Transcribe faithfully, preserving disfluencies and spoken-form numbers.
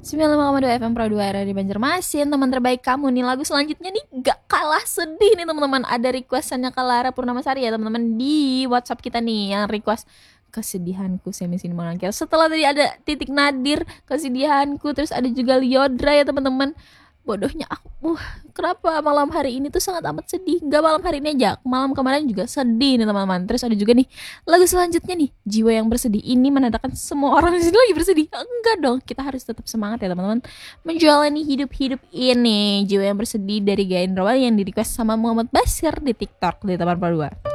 sembilan puluh lima koma dua F M Pro dua R di Banjarmasin. Teman terbaik kamu nih. Lagu selanjutnya nih gak kalah sedih nih teman-teman. Ada requestannya Kalara Purnamasari ya teman-teman di WhatsApp kita nih, yang request kesedihanku Semi Sinuman Angkir. Setelah tadi ada Titik Nadir kesedihanku, terus ada juga Liodra ya teman-teman. Bodohnya aku, uh, kenapa malam hari ini tuh sangat amat sedih. Gak malam hari ini aja, malam kemarin juga sedih nih teman-teman. Terus ada juga nih lagu selanjutnya nih, Jiwa yang Bersedih. Ini menandakan semua orang di sini lagi bersedih. Enggak dong, kita harus tetap semangat ya teman-teman menjalani hidup-hidup ini. Jiwa yang Bersedih dari Gain Rawal yang di request sama Muhammad Basir di TikTok di delapan puluh dua.